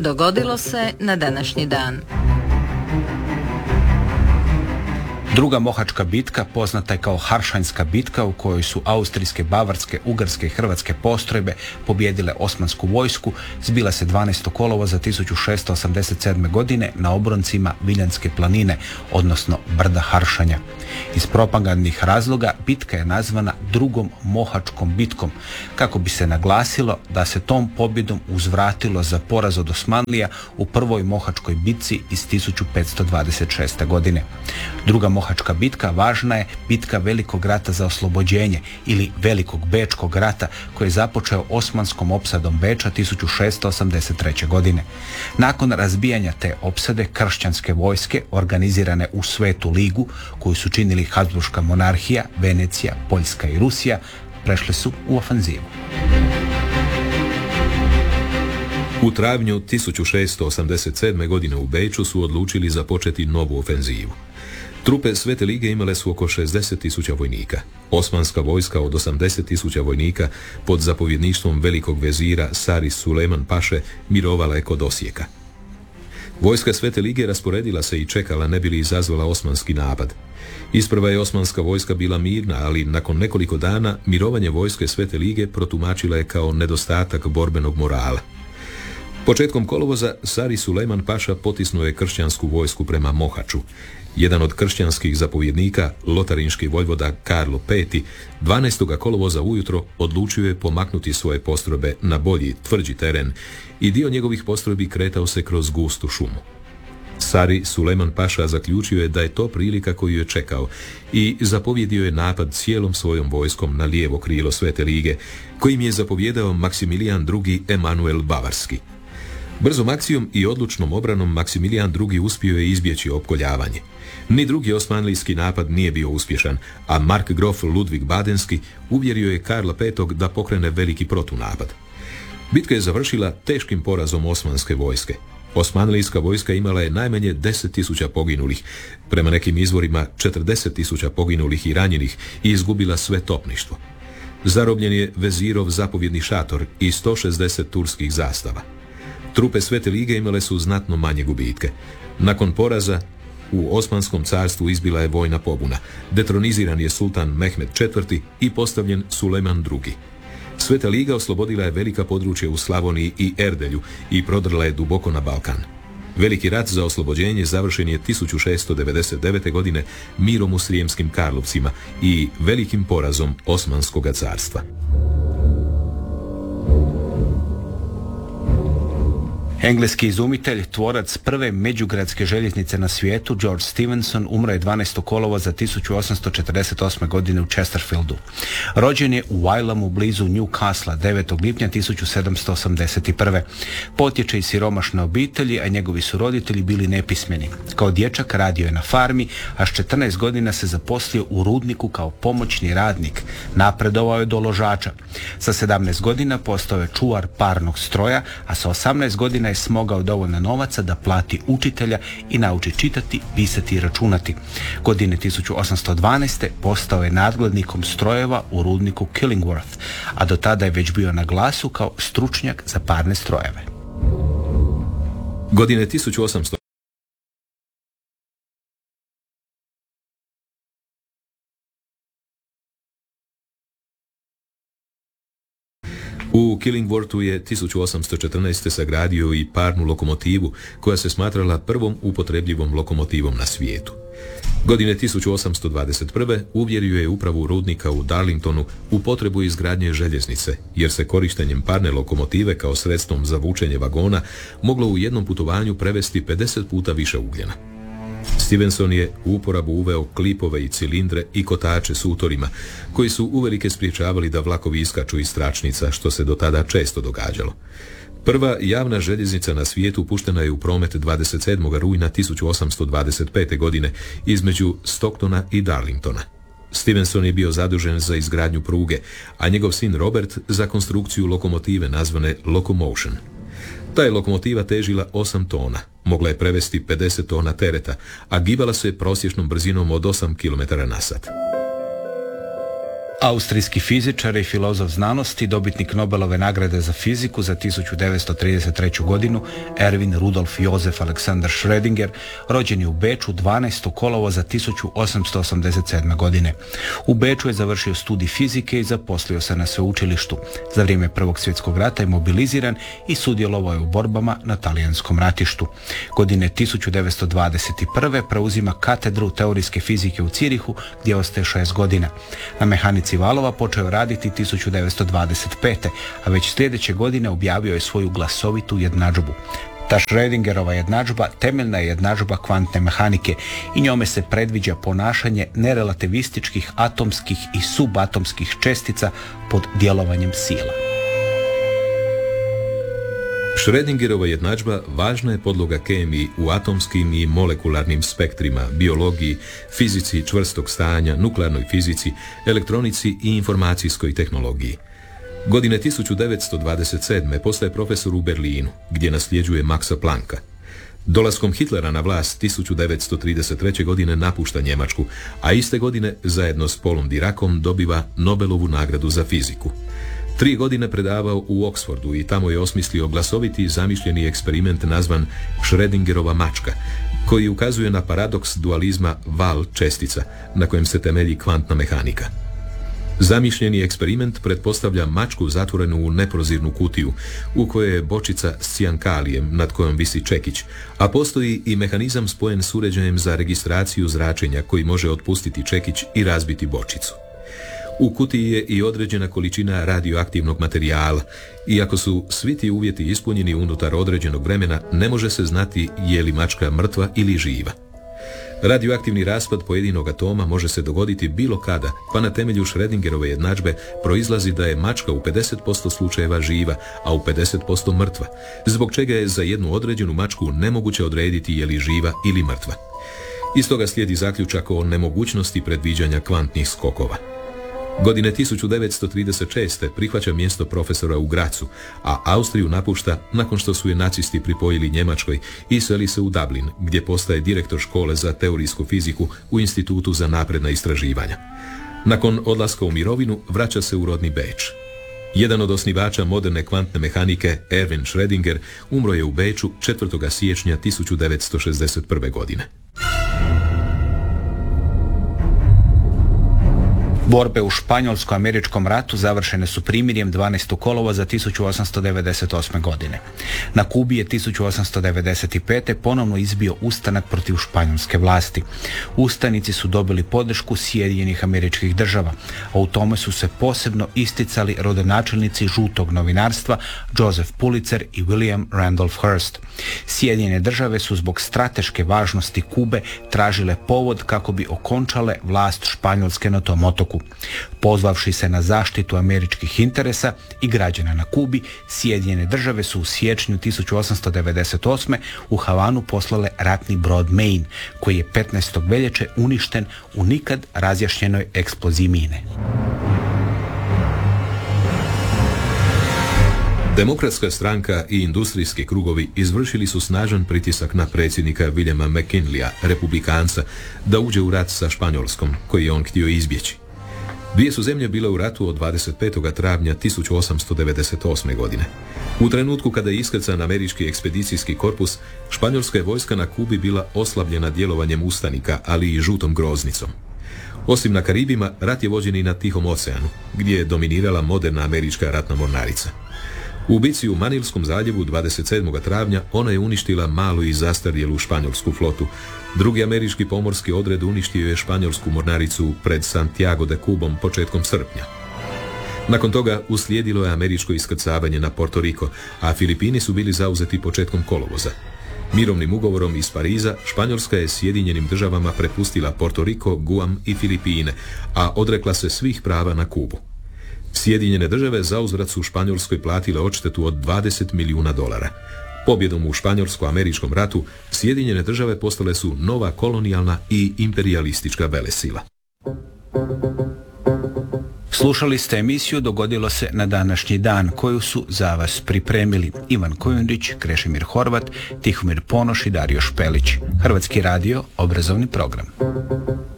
dogodilo se na današnji dan. Druga Mohačka bitka poznata je kao Haršanjska bitka u kojoj su austrijske, bavarske, ugarske i hrvatske postrojbe pobijedile osmansku vojsku, zbila se 12. kolovoza 1687. godine na obroncima Viljanske planine, odnosno brda Haršanja. Iz propagandnih razloga bitka je nazvana Drugom Mohačkom bitkom, kako bi se naglasilo da se tom pobjedom uzvratilo za poraz od Osmanlija u prvoj Mohačkoj bitci iz 1526. godine. Druga Mohačka bitka važna je bitka Velikog rata za oslobođenje ili Velikog Bečkog rata koji je započeo osmanskom opsadom Beča 1683. godine. Nakon razbijanja te opsade kršćanske vojske organizirane u Svetu ligu koju su činili Habsburška monarhija, Venecija, Poljska i Rusija prešle su u ofanzivu. U travnju 1687. godine u Beču su odlučili započeti novu ofenzivu. Trupe Svete lige imale su oko 60.000 vojnika. Osmanska vojska od 80.000 vojnika pod zapovjedništvom velikog vezira Sari Sulejman Paše mirovala je kod Osijeka. Vojska Svete lige rasporedila se i čekala ne bi li izazvala osmanski napad. Isprva je osmanska vojska bila mirna, ali nakon nekoliko dana mirovanje vojske Svete lige protumačila je kao nedostatak borbenog morala. Početkom kolovoza Sari Sulejman Paša potisnuo je kršćansku vojsku prema Mohaču. Jedan od kršćanskih zapovjednika, lotarinški vojvoda Karlo V, 12. kolovoza ujutro odlučio je pomaknuti svoje postrojbe na bolji, tvrđi teren i dio njegovih postrojbi kretao se kroz gustu šumu. Sari Sulejman Paša zaključio je da je to prilika koju je čekao i zapovjedio je napad cijelom svojom vojskom na lijevo krilo Svete lige, kojim je zapovjedao Maksimilijan II. Emanuel Bavarski. Brzom akcijom i odlučnom obranom Maksimilijan II. Uspio je izbjeći opkoljavanje. Ni drugi osmanlijski napad nije bio uspješan, a Markgrof Ludvig Badenski uvjerio je Karla V. da pokrene veliki protunapad. Bitka je završila teškim porazom osmanske vojske. Osmanlijska vojska imala je najmanje 10.000 poginulih, prema nekim izvorima 40.000 poginulih i ranjenih i izgubila sve topništvo. Zarobljen je vezirov zapovjedni šator i 160 turskih zastava. Trupe Svete lige imale su znatno manje gubitke. Nakon poraza u Osmanskom carstvu izbila je vojna pobuna. Detroniziran je sultan Mehmed IV. I postavljen Sulejman II. Sveta liga oslobodila je velika područja u Slavoniji i Erdelju i prodrla je duboko na Balkan. Veliki rat za oslobođenje završen je 1699. godine mirom u Srijemskim Karlovcima i velikim porazom Osmanskoga carstva. Engleski izumitelj, tvorac prve međugradske željeznice na svijetu, George Stephenson, umro je 12. kolovoza 1848. godine u Chesterfieldu. Rođen je u Wylamu blizu Newcastle 9. lipnja 1781. Potječe iz siromašne obitelji, a njegovi su roditelji bili nepismeni. Kao dječak radio je na farmi, a s 14 godina se zaposlio u rudniku kao pomoćni radnik. Napredovao je do ložača. Sa 17 godina postao je čuvar parnog stroja, a sa 18 godina je smogao dovoljno novaca da plati učitelja i nauči čitati, pisati i računati. Godine 1812. postao je nadglednikom strojeva u rudniku Killingworth, a do tada je već bio na glasu kao stručnjak za parne strojeve. Godine 1800 U Killingworthu je 1814. sagradio i parnu lokomotivu koja se smatrala prvom upotrebljivom lokomotivom na svijetu. Godine 1821. uvjerio je upravu rudnika u Darlingtonu u potrebu izgradnje željeznice, jer se korištenjem parne lokomotive kao sredstvom za vučenje vagona moglo u jednom putovanju prevesti 50 puta više ugljena. Stevenson je u uporabu uveo klipove i cilindre i kotače s utorima, koji su uvelike spriječavali da vlakovi iskaču iz tračnica, što se do tada često događalo. Prva javna željeznica na svijetu puštena je u promet 27. rujna 1825. godine između Stocktona i Darlingtona. Stevenson je bio zadužen za izgradnju pruge, a njegov sin Robert za konstrukciju lokomotive nazvane Locomotion. Ta je lokomotiva težila 8 tona, mogla je prevesti 50 tona tereta, a gibala se prosječnom brzinom od 8 km na sat. Austrijski fizičar i filozof znanosti, dobitnik Nobelove nagrade za fiziku za 1933. godinu, Erwin Rudolf Josef Alexander Schrödinger, rođen je u Beču 12. kolovoza 1887. godine. U Beču je završio studij fizike i zaposlio se na sveučilištu. Za vrijeme Prvog svjetskog rata je mobiliziran i sudjelovao je u borbama na talijanskom ratištu. Godine 1921. preuzima katedru teorijske fizike u Cirihu, gdje ostaje 6 godina. Na mehanici valova počeo je raditi 1925. a već sljedeće godine objavio je svoju glasovitu jednadžbu. Ta Schrödingerova jednadžba temeljna je jednadžba kvantne mehanike i njome se predviđa ponašanje nerelativističkih atomskih i subatomskih čestica pod djelovanjem sila. Schrödingerova jednadžba važna je podloga kemiji u atomskim i molekularnim spektrima, biologiji, fizici čvrstog stanja, nuklearnoj fizici, elektronici i informacijskoj tehnologiji. Godine 1927. postaje profesor u Berlinu, gdje nasljeđuje Maxa Plancka. Dolaskom Hitlera na vlast 1933. godine napušta Njemačku, a iste godine zajedno s Paulom Diracom dobiva Nobelovu nagradu za fiziku. 3 godine predavao u Oxfordu i tamo je osmislio glasoviti zamišljeni eksperiment nazvan Schrödingerova mačka, koji ukazuje na paradoks dualizma val čestica, na kojem se temelji kvantna mehanika. Zamišljeni eksperiment pretpostavlja mačku zatvorenu u neprozirnu kutiju, u kojoj je bočica s cijankalijem nad kojom visi čekić, a postoji i mehanizam spojen s uređajem za registraciju zračenja koji može otpustiti čekić i razbiti bočicu. U kutiji je i određena količina radioaktivnog materijala. Iako su svi ti uvjeti ispunjeni unutar određenog vremena, ne može se znati je li mačka mrtva ili živa. Radioaktivni raspad pojedinog atoma može se dogoditi bilo kada, pa na temelju Schrödingerove jednadžbe proizlazi da je mačka u 50% slučajeva živa, a u 50% mrtva, zbog čega je za jednu određenu mačku nemoguće odrediti je li živa ili mrtva. Iz toga slijedi zaključak o nemogućnosti predviđanja kvantnih skokova. Godine 1936. prihvaća mjesto profesora u Grazu, a Austriju napušta nakon što su je nacisti pripojili Njemačkoj i seli se u Dublin, gdje postaje direktor škole za teorijsku fiziku u Institutu za napredna istraživanja. Nakon odlaska u mirovinu vraća se u rodni Beč. Jedan od osnivača moderne kvantne mehanike, Erwin Schrödinger, umro je u Beču 4. siječnja 1961. godine. Borbe u Španjolsko-američkom ratu završene su primirjem 12. kolovoza 1898. godine. Na Kubi je 1895. ponovno izbio ustanak protiv španjolske vlasti. Ustanici su dobili podršku Sjedinjenih Američkih Država, a u tome su se posebno isticali rodonačelnici žutog novinarstva Joseph Pulitzer i William Randolph Hearst. Sjedinjene Države su zbog strateške važnosti Kube tražile povod kako bi okončale vlast Španjolske na tom otoku. Pozvavši se na zaštitu američkih interesa i građana na Kubi, Sjedinjene Države su u siječnju 1898. u Havanu poslale ratni brod Maine, koji je 15. veljače uništen u nikad razjašnjenoj eksploziji mine. Demokratska stranka i industrijski krugovi izvršili su snažan pritisak na predsjednika Williama McKinleya, republikanca, da uđe u rat sa Španjolskom, koji je on htio izbjeći. Dvije su zemlje bile u ratu od 25. travnja 1898. godine. U trenutku kada je iskrcan američki ekspedicijski korpus, španjolska je vojska na Kubi bila oslabljena djelovanjem ustanika, ali i žutom groznicom. Osim na Karibima, rat je vođen i na Tihom oceanu, gdje je dominirala moderna američka ratna mornarica. U bici u Manilskom zaljevu 27. travnja ona je uništila malu i zastarjelu španjolsku flotu. Drugi američki pomorski odred uništio je španjolsku mornaricu pred Santiago de Cubom početkom srpnja. Nakon toga uslijedilo je američko iskrcavanje na Porto Rico, a Filipini su bili zauzeti početkom kolovoza. Mirovnim ugovorom iz Pariza Španjolska je Sjedinjenim Državama prepustila Porto Rico, Guam i Filipine, a odrekla se svih prava na Kubu. Sjedinjene Države zauzvrat su Španjolskoj platile odštetu od $20 milijuna. Pobjedom u Španjolsko-američkom ratu Sjedinjene Države postale su nova kolonijalna i imperijalistička velesila. Slušali ste emisiju Dogodilo se na današnji dan, koju su za vas pripremili Ivan Kojundić, Krešimir Horvat, Tihomir Ponoš i Dario Špelić. Hrvatski radio, obrazovni program.